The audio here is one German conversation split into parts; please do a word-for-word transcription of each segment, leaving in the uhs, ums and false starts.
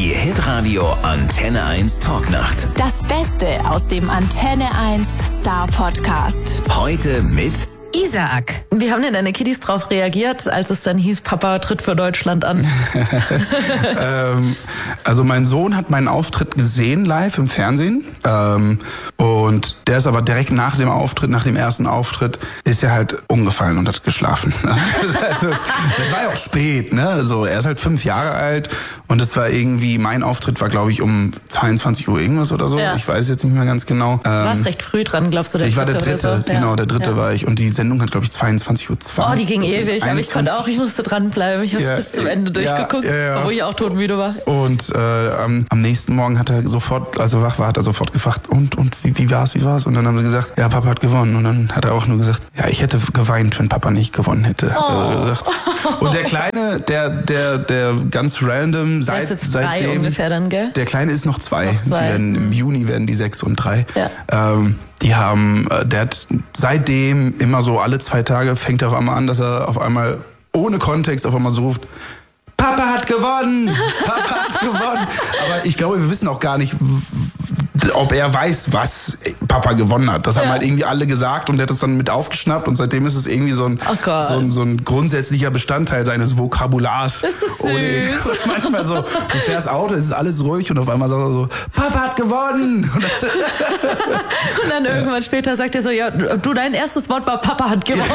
Die Hitradio Antenne eins Talknacht. Das Beste aus dem Antenne eins Star Podcast. Heute mit Isaac. Wie haben denn deine Kiddies drauf reagiert, als es dann hieß, Papa tritt für Deutschland an? ähm, also mein Sohn hat meinen Auftritt gesehen live im Fernsehen. Ähm, und der ist aber direkt nach dem Auftritt, nach dem ersten Auftritt, ist er halt umgefallen und hat geschlafen. Das war ja auch spät, ne? So, er ist halt fünf Jahre alt und es war irgendwie, mein Auftritt war, glaube ich, um zweiundzwanzig Uhr irgendwas oder so. Ja. Ich weiß jetzt nicht mehr ganz genau. Du warst recht früh dran, glaubst du, der Ich war der dritte Dritte, oder so? genau, Ja. der Dritte Ja. war ich. Und die Sendung hat, glaube ich, zweiundzwanzig Uhr zwanzig. Oh, die ging ewig, aber ich konnte auch, ich musste dranbleiben. Ich habe es Ja, bis zum Ende durchgeguckt, ja, ja, ja. obwohl ich auch todmüde war. Und äh, am, am nächsten Morgen hat er sofort, als er wach war, hat er sofort gefragt, und, und wie, wie war's, wie war's? Und dann haben sie gesagt, ja, Papa hat gewonnen. Und dann hat er auch nur gesagt, ja, ich hätte geweint, wenn Papa nicht gewonnen hätte. Oh. Äh, gesagt. Und der Kleine, der, der, der ganz random, Der seit, ist jetzt drei seitdem, ungefähr dann, gell? der Kleine ist noch zwei. Noch zwei. Die werden, im Juni werden die sechs und drei. Ja. Ähm, die haben, äh, der hat seitdem immer so alle zwei Tage fängt er auf einmal an, dass er auf einmal ohne Kontext auf einmal so ruft, Papa hat gewonnen! Papa hat gewonnen! Aber ich glaube, wir wissen auch gar nicht, ob er weiß, was Papa gewonnen hat. Das Ja. haben halt irgendwie alle gesagt und der hat das dann mit aufgeschnappt und seitdem ist es irgendwie so ein, Oh Gott. so ein, so ein grundsätzlicher Bestandteil seines Vokabulars. Ist das süß. Und manchmal so, du fährst Auto, es ist alles ruhig und auf einmal sagt er so, Papa hat gewonnen! Und das, Und dann irgendwann später sagt er so, ja, du, dein erstes Wort war, Papa hat gewonnen.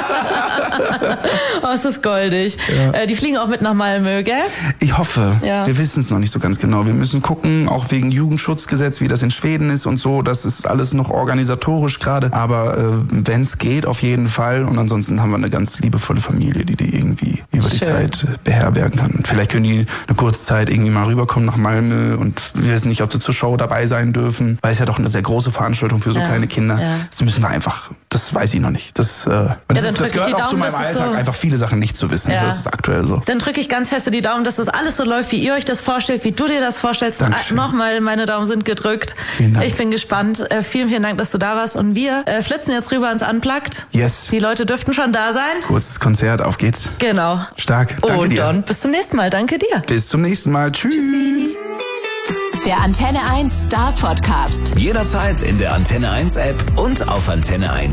Oh, ist das goldig. Ja. Äh, die fliegen auch mit nach Malmö, gell? ich hoffe, Ja. wir wissen es noch nicht so ganz genau. Wir müssen gucken, auch wegen Jugendschutzgesetz, wie das in Schweden ist und so. Das ist alles noch organisatorisch gerade. Aber äh, wenn es geht, auf jeden Fall. Und ansonsten haben wir eine ganz liebevolle Familie, die die irgendwie über die Schön. Zeit äh, beherbergen kann. Und vielleicht können die eine kurze Zeit irgendwie mal rüberkommen nach Malmö und wir wissen nicht, ob sie zur Show dabei sein dürfen, weil es ja doch eine sehr große Veranstaltung für so Ja. kleine Kinder. Ja. Das müssen wir einfach, das weiß ich noch nicht. Das, äh, und das, dann ist, das drück ich gehört die auch zu Daumen, meinem dass es Alltag, so- einfach viele Sachen nicht zu wissen. Ja. Das ist aktuell so. Dann drücke ich ganz fest die Daumen, dass das alles so läuft, wie ihr euch das vorstellt, wie du dir das vorstellst. Dankeschön. Nochmal, meine Daumen sind gedrückt. Vielen Dank. Ich bin gespannt. Äh, vielen, vielen Dank, dass du da warst. Und wir äh, flitzen jetzt rüber ins Unplugged. Yes. Die Leute dürften schon da sein. Kurzes Konzert, auf geht's. Genau. Stark. Danke Und dir. dann bis zum nächsten Mal. Danke dir. Bis zum nächsten Mal. Tschüss. Der Antenne eins Star Podcast. jederzeit in der Antenne eins App und auf antenne eins.